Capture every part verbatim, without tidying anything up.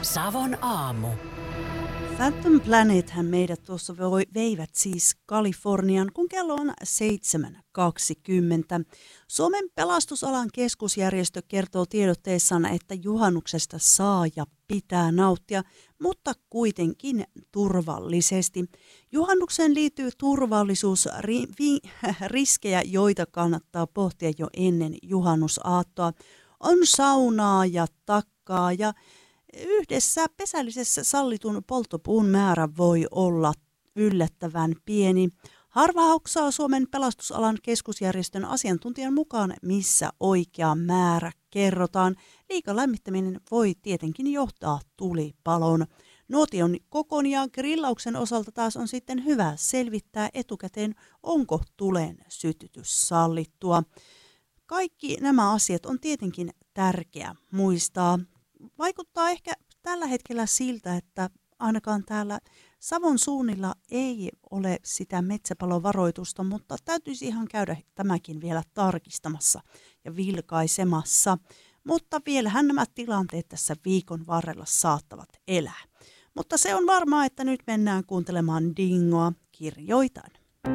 Savon aamu. Phantom Planethän meidät tuossa veivät siis Kalifornian, kun kello on seitsemän kaksikymmentä. Suomen pelastusalan keskusjärjestö kertoo tiedotteessaan, että juhannuksesta saa ja pitää nauttia, mutta kuitenkin turvallisesti. Juhannukseen liittyy turvallisuusriskejä, joita kannattaa pohtia jo ennen juhannusaattoa. On saunaa ja takkaa ja yhdessä pesällisessä sallitun polttopuun määrä voi olla yllättävän pieni. Harva hoksaa Suomen pelastusalan keskusjärjestön asiantuntijan mukaan, missä oikea määrä kerrotaan. Liika lämmittäminen voi tietenkin johtaa tulipaloon. Nuotion kokon ja grillauksen osalta taas on sitten hyvä selvittää etukäteen, onko tulen sytytys sallittua. Kaikki nämä asiat on tietenkin tärkeää muistaa. Vaikuttaa ehkä tällä hetkellä siltä, että ainakaan täällä Savon suunnilla ei ole sitä metsäpalovaroitusta, mutta täytyisi ihan käydä tämäkin vielä tarkistamassa ja vilkaisemassa. Mutta vielähän nämä tilanteet tässä viikon varrella saattavat elää. Mutta se on varmaa, että nyt mennään kuuntelemaan Dingoa. Kirjoitan.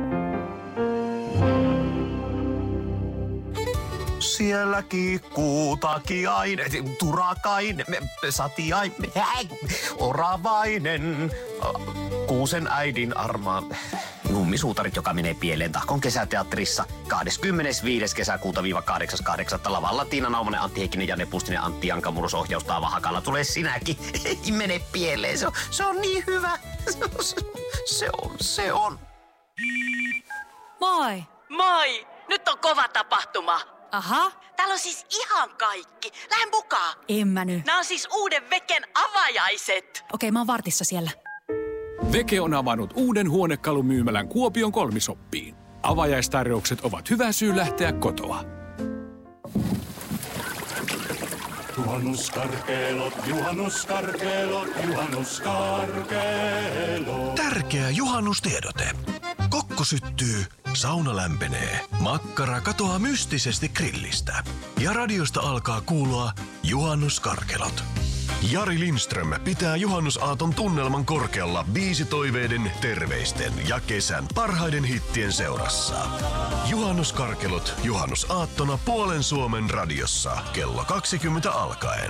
Siellä kiikkuu takiainen, turakainen, satiainen, oravainen, kuusen äidin armaa. Nummisuutarit, joka menee pieleen tahkon kesäteatterissa kahdeskymmenesviides kesäkuuta viiva kahdeksas kahdeksatta lavalla Tiina Naumonen, Antti Heikkinen, Janne Pustinen, Antti Jankamurus ohjaustaa Vahakalla. Tulee sinäkin. Ei mene pieleen. Se on, se on niin hyvä. Se on, se on, se on. Moi! Moi! Nyt on kova tapahtuma. Aha, Täällä on siis ihan kaikki. Lähde mukaan. en mä nyt. Nämä on siis uuden Veken avajaiset. Okei, mä oon vartissa siellä. Veke on avannut uuden huonekalumyymälän Kuopion Kolmisoppiin. Avajaistarjoukset ovat hyvä syy lähteä kotoa. Juhannuskarkeelot, juhannuskarkeelot, juhannuskarkeelot. Tärkeä juhannustiedote. Kokko syttyy, sauna lämpenee, makkara katoaa mystisesti grillistä ja radiosta alkaa kuulua juhannuskarkelot. Jari Lindström pitää juhannusaaton tunnelman korkealla biisitoiveiden, terveisten ja kesän parhaiden hittien seurassa. Juhannuskarkelot juhannusaattona puolen Suomen radiossa kello kaksikymmentä alkaen.